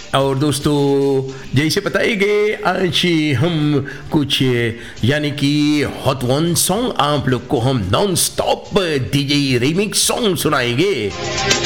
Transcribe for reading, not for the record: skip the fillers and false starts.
और दोस्तों जैसे बताएंगे आज हम कुछ यानी कि हॉट वन सॉन्ग आप लोग को हम non stop DJ remix song सुनाएंगे।